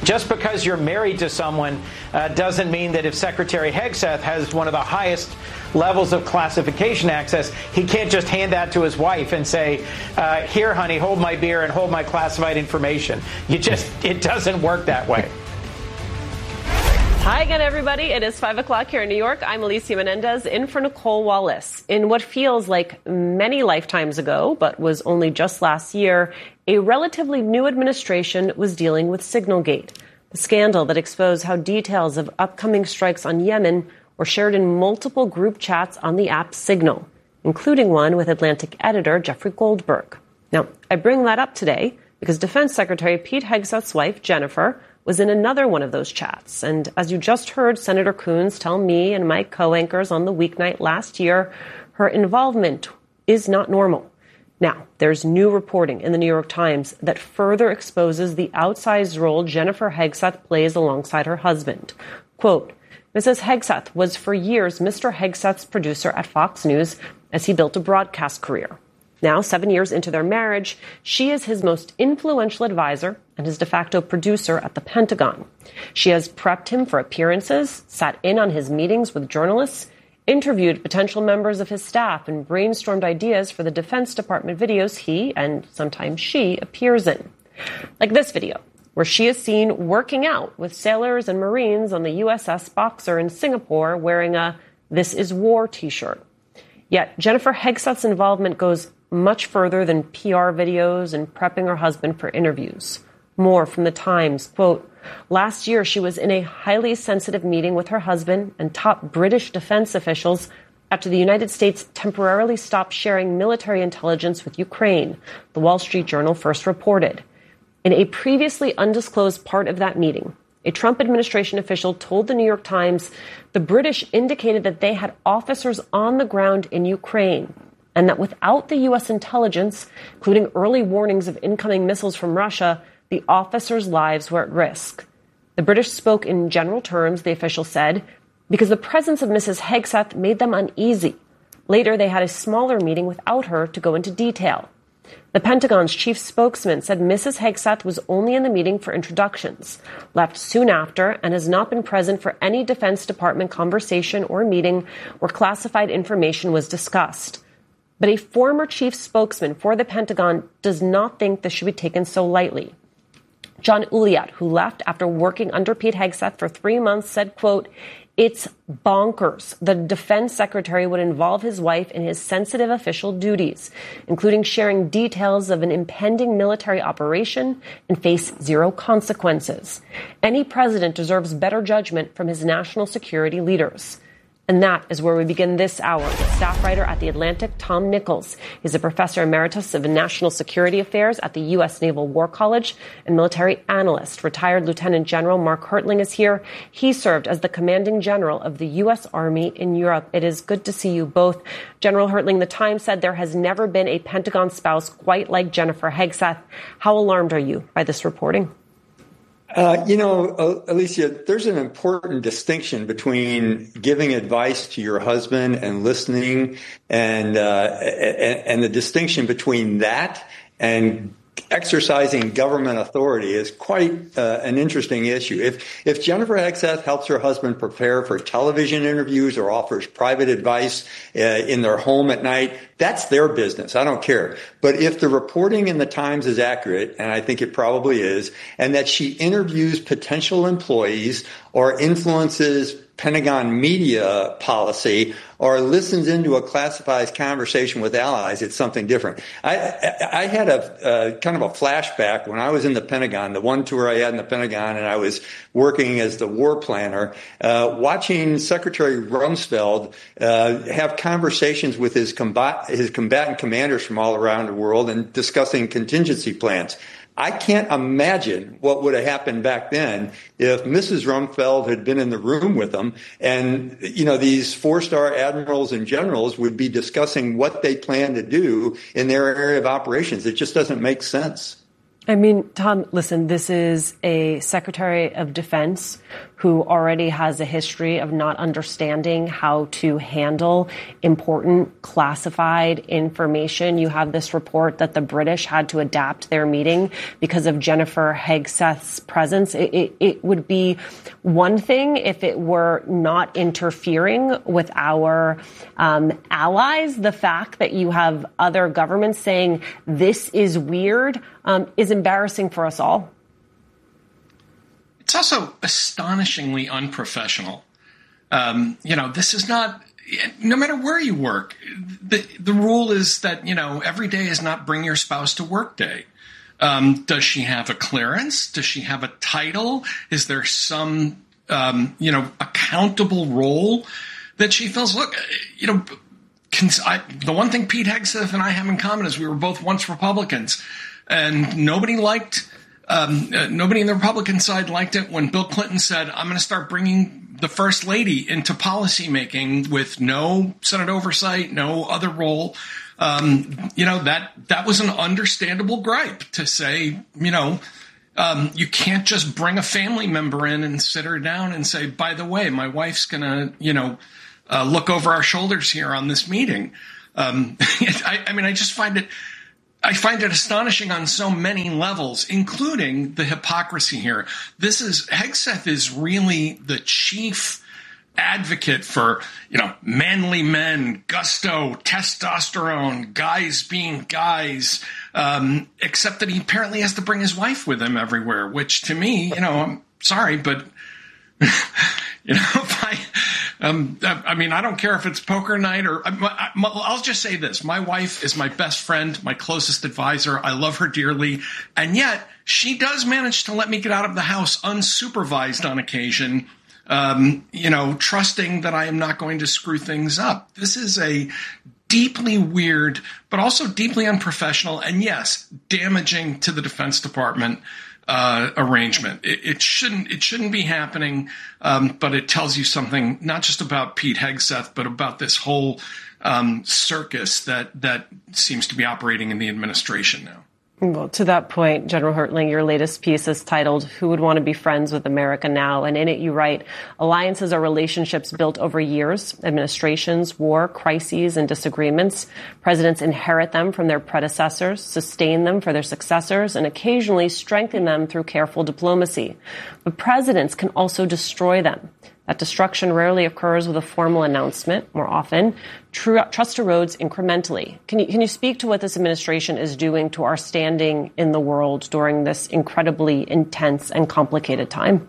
Just because you're married to someone doesn't mean that if Secretary Hegseth has one of the highest levels of classification access, he can't just hand that to his wife and say, here, honey, hold my beer and hold my classified information. It doesn't work that way. Hi again, everybody. It is 5 o'clock here in New York. I'm Alicia Menendez in for Nicole Wallace. In what feels like many lifetimes ago, but was only just last year, a relatively new administration was dealing with Signalgate, the scandal that exposed how details of upcoming strikes on Yemen were shared in multiple group chats on the app Signal, including one with Atlantic editor Jeffrey Goldberg. Now, I bring that up today because Defense Secretary Pete Hegseth's wife, Jennifer, was in another one of those chats. And as you just heard Senator Coons tell me and my co-anchors on the weeknight last year, her involvement is not normal. Now, there's new reporting in the New York Times that further exposes the outsized role Jennifer Hegseth plays alongside her husband. Quote, Mrs. Hegseth was for years Mr. Hegseth's producer at Fox News as he built a broadcast career. Now, 7 years into their marriage, she is his most influential advisor and his de facto producer at the Pentagon. She has prepped him for appearances, sat in on his meetings with journalists, interviewed potential members of his staff, and brainstormed ideas for the Defense Department videos he, and sometimes she, appears in. Like this video, where she is seen working out with sailors and Marines on the USS Boxer in Singapore wearing a "This is War" t-shirt. Yet Jennifer Hegseth's involvement goes much further than PR videos and prepping her husband for interviews. More from the Times, quote, last year she was in a highly sensitive meeting with her husband and top British defense officials after the United States temporarily stopped sharing military intelligence with Ukraine, the Wall Street Journal first reported. In a previously undisclosed part of that meeting, a Trump administration official told the New York Times the British indicated that they had officers on the ground in Ukraine, and that without the U.S. intelligence, including early warnings of incoming missiles from Russia, the officers' lives were at risk. The British spoke in general terms, the official said, because the presence of Mrs. Hegseth made them uneasy. Later, they had a smaller meeting without her to go into detail. The Pentagon's chief spokesman said Mrs. Hegseth was only in the meeting for introductions, left soon after, and has not been present for any Defense Department conversation or meeting where classified information was discussed. But a former chief spokesman for the Pentagon does not think this should be taken so lightly. John Uliat, who left after working under Pete Hegseth for 3 months, said, quote, it's bonkers the defense secretary would involve his wife in his sensitive official duties, including sharing details of an impending military operation and face zero consequences. Any president deserves better judgment from his national security leaders. And that is where we begin this hour with staff writer at The Atlantic, Tom Nichols. He's a professor emeritus of national security affairs at the U.S. Naval War College and military analyst. Retired Lieutenant General Mark Hertling is here. He served as the commanding general of the U.S. Army in Europe. It is good to see you both. General Hertling, the Times said there has never been a Pentagon spouse quite like Jennifer Hegseth. How alarmed are you by this reporting? Alicia, there's an important distinction between giving advice to your husband and listening, and the distinction between that and exercising government authority is quite an interesting issue. If Jennifer Hegseth helps her husband prepare for television interviews or offers private advice in their home at night, that's their business. I don't care. But if the reporting in the Times is accurate, and I think it probably is, and that she interviews potential employees or influences Pentagon media policy or listens into a classified conversation with allies, it's something different. I had a kind of a flashback when I was in the Pentagon, the one tour I had in the Pentagon, and I was working as the war planner, watching Secretary Rumsfeld have conversations with his combatant commanders from all around the world and discussing contingency plans. I can't imagine what would have happened back then if Mrs. Rumsfeld had been in the room with them, and these four-star admirals and generals would be discussing what they plan to do in their area of operations. It just doesn't make sense. I mean, Tom, listen, this is a Secretary of Defense who already has a history of not understanding how to handle important classified information. You have this report that the British had to adapt their meeting because of Jennifer Hegseth's presence. It would be one thing if it were not interfering with our allies. The fact that you have other governments saying this is weird is embarrassing for us all. It's also astonishingly unprofessional. This is not, no matter where you work, the rule is that, every day is not bring your spouse to work day. Does she have a clearance? Does she have a title? Is there some, accountable role that she feels? Look, the one thing Pete Hegseth and I have in common is we were both once Republicans, and nobody in the Republican side liked it when Bill Clinton said, I'm going to start bringing the First Lady into policymaking with no Senate oversight, no other role. That was an understandable gripe to say, you can't just bring a family member in and sit her down and say, by the way, my wife's going to, look over our shoulders here on this meeting. I find it astonishing on so many levels, including the hypocrisy here. Hegseth is really the chief advocate for, manly men, gusto, testosterone, guys being guys, except that he apparently has to bring his wife with him everywhere, which to me, I'm sorry, but I don't care if it's poker night or I'll just say this. My wife is my best friend, my closest advisor. I love her dearly. And yet she does manage to let me get out of the house unsupervised on occasion, trusting that I am not going to screw things up. This is a deeply weird, but also deeply unprofessional and, yes, damaging to the Defense Department arrangement. It shouldn't be happening, but it tells you something not just about Pete Hegseth, but about this whole circus that seems to be operating in the administration now. Well, to that point, General Hertling, your latest piece is titled, Who Would Want to Be Friends with America Now? And in it, you write, alliances are relationships built over years, administrations, war, crises, and disagreements. Presidents inherit them from their predecessors, sustain them for their successors, and occasionally strengthen them through careful diplomacy. But presidents can also destroy them. That destruction rarely occurs with a formal announcement. More often, trust erodes incrementally. Can you speak to what this administration is doing to our standing in the world during this incredibly intense and complicated time?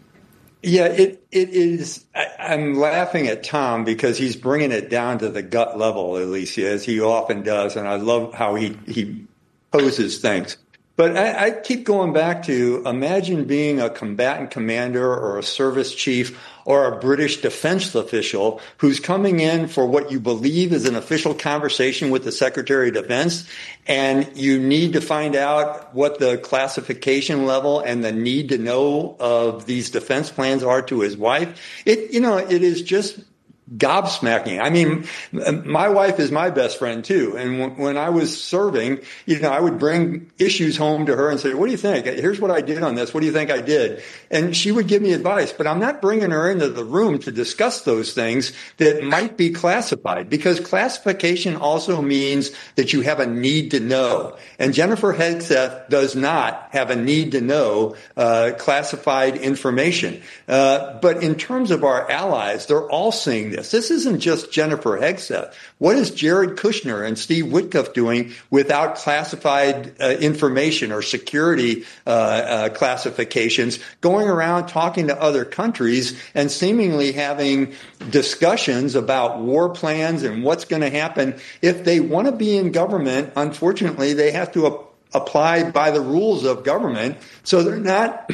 Yeah, it is. I'm laughing at Tom because he's bringing it down to the gut level, Alicia, as he often does. And I love how he poses things. But I keep going back to imagine being a combatant commander or a service chief or a British defense official who's coming in for what you believe is an official conversation with the Secretary of Defense, and you need to find out what the classification level and the need to know of these defense plans are to his wife. It is just gobsmacking. I mean, my wife is my best friend too. And when I was serving, I would bring issues home to her and say, what do you think? Here's what I did on this. What do you think I did? And she would give me advice, but I'm not bringing her into the room to discuss those things that might be classified, because classification also means that you have a need to know. And Jennifer Hegseth does not have a need to know classified information. But in terms of our allies, they're all seeing this. This isn't just Jennifer Hegseth. What is Jared Kushner and Steve Witkoff doing without classified information or security classifications, going around talking to other countries and seemingly having discussions about war plans and what's going to happen? If they want to be in government, unfortunately, they have to apply by the rules of government. So they're not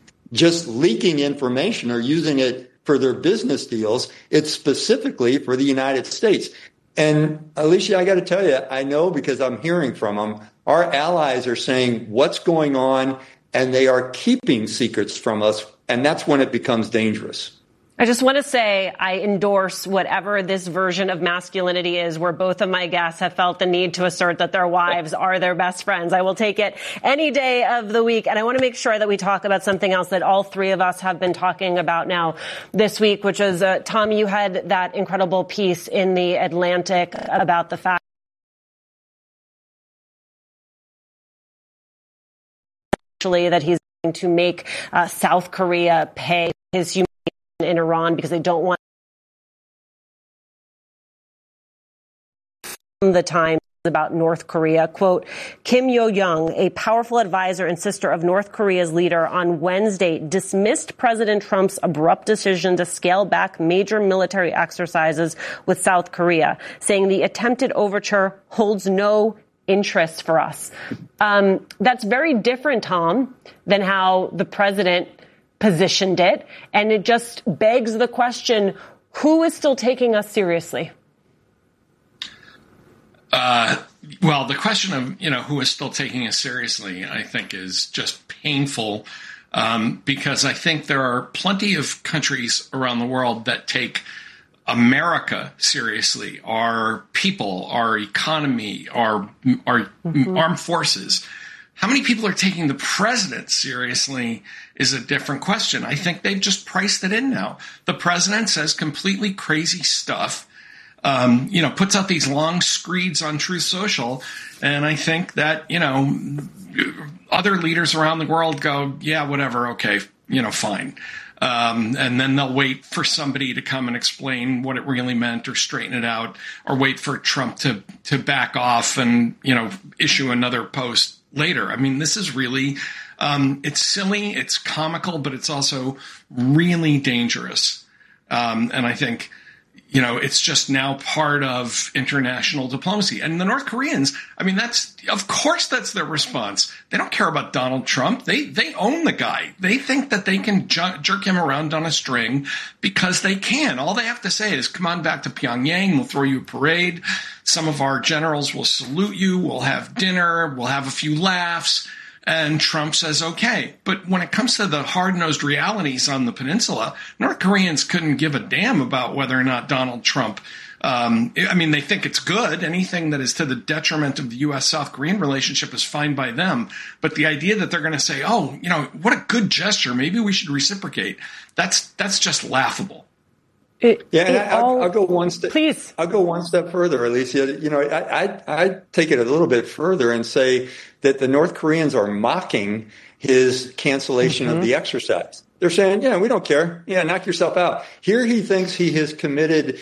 just leaking information or using it for their business deals. It's specifically for the United States. And Alicia, I got to tell you, I know because I'm hearing from them, our allies are saying what's going on, and they are keeping secrets from us. And that's when it becomes dangerous. I just want to say I endorse whatever this version of masculinity is where both of my guests have felt the need to assert that their wives are their best friends. I will take it any day of the week. And I want to make sure that we talk about something else that all three of us have been talking about now this week, which is, Tom, you had that incredible piece in The Atlantic about the fact that he's going to make South Korea pay his humiliation in Iran because they don't want the Times about North Korea. Quote, Kim Yo-young, a powerful advisor and sister of North Korea's leader, on Wednesday dismissed President Trump's abrupt decision to scale back major military exercises with South Korea, saying the attempted overture holds no interest for us. That's very different, Tom, than how the president positioned it. And it just begs the question, who is still taking us seriously? Well, the question of, who is still taking us seriously, I think is just painful, because I think there are plenty of countries around the world that take America seriously, our people, our economy, our armed forces. How many people are taking the president seriously is a different question. I think they've just priced it in now. The president says completely crazy stuff, puts out these long screeds on Truth Social. And I think that, other leaders around the world go, yeah, whatever. Okay, fine. And then they'll wait for somebody to come and explain what it really meant or straighten it out, or wait for Trump to back off and, issue another post later. I mean, this is really, it's silly, it's comical, but it's also really dangerous. And I think, it's just now part of international diplomacy. And the North Koreans, I mean, of course that's their response. They don't care about Donald Trump. They own the guy. They think that they can jerk him around on a string because they can. All they have to say is, come on back to Pyongyang. We'll throw you a parade. Some of our generals will salute you. We'll have dinner. We'll have a few laughs. And Trump says, okay. But when it comes to the hard-nosed realities on the peninsula, North Koreans couldn't give a damn about whether or not Donald Trump, they think it's good. Anything that is to the detriment of the U.S.-South Korean relationship is fine by them. But the idea that they're going to say, what a good gesture, maybe we should reciprocate, that's just laughable. I'll go one step. Please. I'll go one step further, Alicia. I take it a little bit further and say that the North Koreans are mocking his cancellation of the exercise. They're saying, we don't care. Yeah, knock yourself out. Here he thinks he has committed,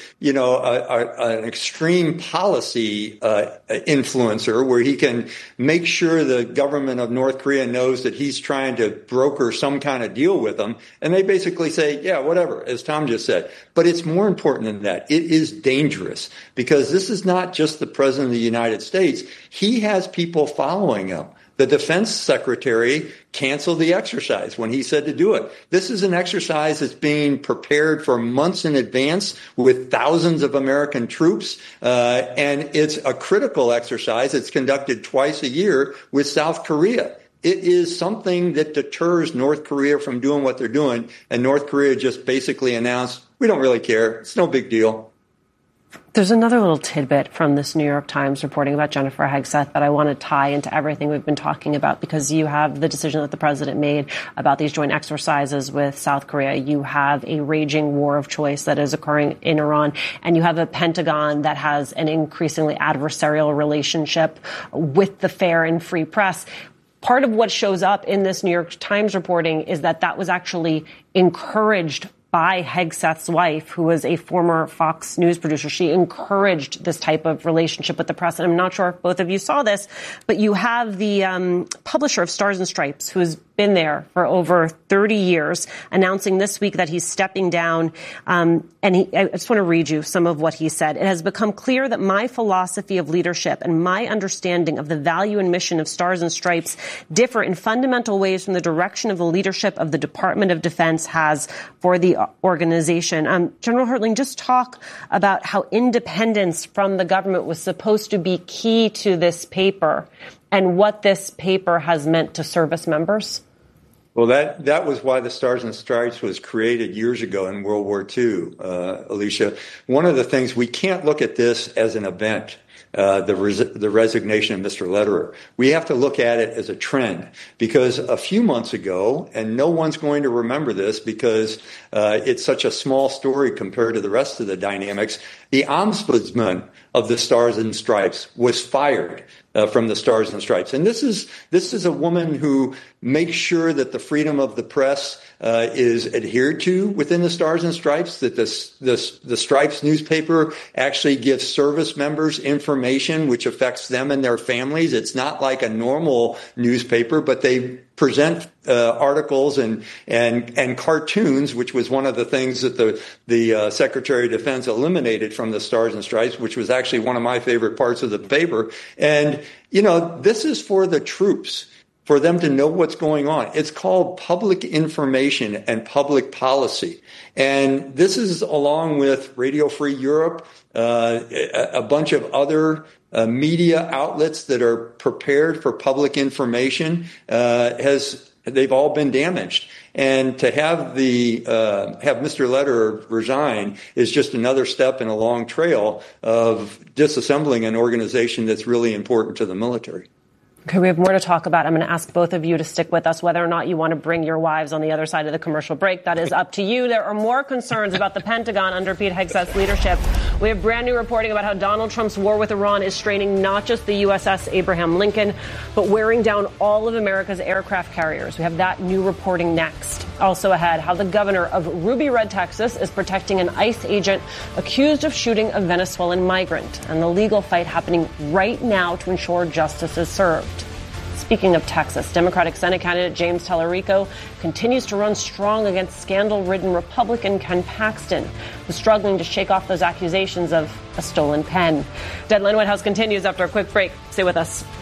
an extreme policy influencer where he can make sure the government of North Korea knows that he's trying to broker some kind of deal with them. And they basically say, yeah, whatever, as Tom just said. But it's more important than that. It is dangerous because this is not just the president of the United States. He has people following him. The defense secretary canceled the exercise when he said to do it. This is an exercise that's being prepared for months in advance with thousands of American troops, and it's a critical exercise. It's conducted twice a year with South Korea. It is something that deters North Korea from doing what they're doing, and North Korea just basically announced, we don't really care. It's no big deal. There's another little tidbit from this New York Times reporting about Jennifer Hegseth that I want to tie into everything we've been talking about, because you have the decision that the president made about these joint exercises with South Korea. You have a raging war of choice that is occurring in Iran, and you have a Pentagon that has an increasingly adversarial relationship with the fair and free press. Part of what shows up in this New York Times reporting is that was actually encouraged by Hegseth's wife, who was a former Fox News producer. She encouraged this type of relationship with the press. And I'm not sure if both of you saw this, but you have the publisher of Stars and Stripes, who has been there for over 30 years, announcing this week that he's stepping down. I just want to read you some of what he said. It has become clear that my philosophy of leadership and my understanding of the value and mission of Stars and Stripes differ in fundamental ways from the direction of the leadership of the Department of Defense has for the organization. General Hertling, just talk about how independence from the government was supposed to be key to this paper and what this paper has meant to service members. Well, that was why the Stars and Stripes was created years ago in World War II, Alicia. One of the things, we can't look at this as an event, the resignation of Mr. Lederer. We have to look at it as a trend, because a few months ago, and no one's going to remember this because it's such a small story compared to the rest of the dynamics, the ombudsman of the Stars and Stripes was fired from the Stars and Stripes. And this is a woman who makes sure that the freedom of the press is adhered to within the Stars and Stripes, that the Stripes newspaper actually gives service members information which affects them and their families. It's not like a normal newspaper, but they present articles and cartoons, which was one of the things that the Secretary of Defense eliminated from the Stars and Stripes, which was actually one of my favorite parts of the paper. And, this is for the troops, for them to know what's going on. It's called public information and public policy. And this is, along with Radio Free Europe, a bunch of other media outlets that are prepared for public information, they've all been damaged. And to have Mr. Lederer resign is just another step in a long trail of disassembling an organization that's really important to the military. Okay, we have more to talk about. I'm going to ask both of you to stick with us, whether or not you want to bring your wives on the other side of the commercial break. That is up to you. There are more concerns about the Pentagon under Pete Hegseth's leadership. We have brand new reporting about how Donald Trump's war with Iran is straining not just the USS Abraham Lincoln, but wearing down all of America's aircraft carriers. We have that new reporting next. Also ahead, how the governor of Ruby Red, Texas, is protecting an ICE agent accused of shooting a Venezuelan migrant, and the legal fight happening right now to ensure justice is served. Speaking of Texas, Democratic Senate candidate James Tallarico continues to run strong against scandal-ridden Republican Ken Paxton, who's struggling to shake off those accusations of a stolen pen. Deadline White House continues after a quick break. Stay with us.